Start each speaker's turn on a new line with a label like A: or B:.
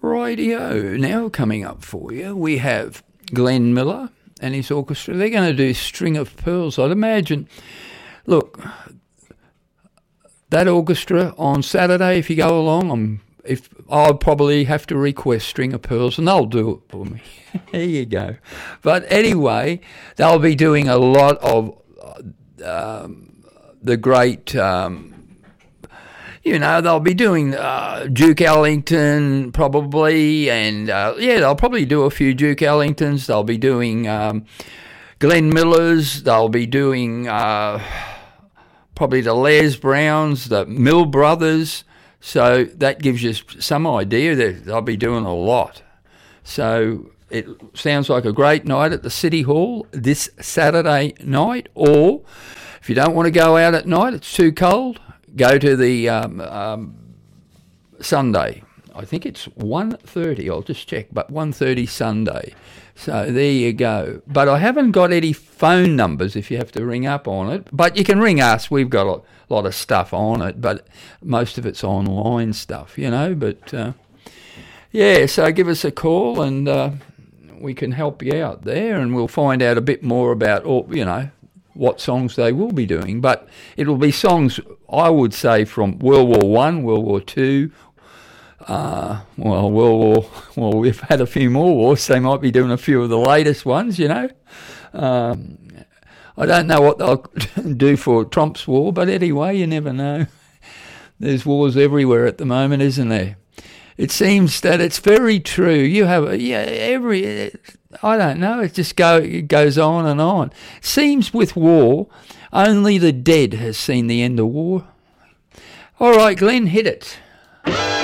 A: Rightio. Now coming up for you, we have Glenn Miller and his orchestra. They're going to do String of Pearls. I'd imagine, look, that orchestra on Saturday, if you go along, I'll probably have to request String of Pearls, and they'll do it for me. There you go. But anyway, they'll be doing a lot of the great, they'll be doing Duke Ellington probably, and they'll probably do a few Duke Ellingtons. They'll be doing Glenn Millers. They'll be doing probably the Les Browns, the Mill Brothers. So that gives you some idea that they'll be doing a lot. So it sounds like a great night at the City Hall this Saturday night. Or if you don't want to go out at night, it's too cold, go to the Sunday. I think it's 1:30. I'll just check, but 1:30 Sunday. So there you go. But I haven't got any phone numbers if you have to ring up on it. But you can ring us. We've got a lot of stuff on it, but most of it's online stuff, But, so give us a call and we can help you out there, and we'll find out a bit more about, what songs they will be doing. But it'll be songs, I would say, from World War One, World War Two. We've had a few more wars. They might be doing a few of the latest ones, I don't know what they'll do for Trump's war, but anyway, you never know. There's wars everywhere at the moment, isn't there? It seems that it's very true. You have, I don't know, it just goes on and on. Seems with war, only the dead has seen the end of war. All right, Glenn, hit it.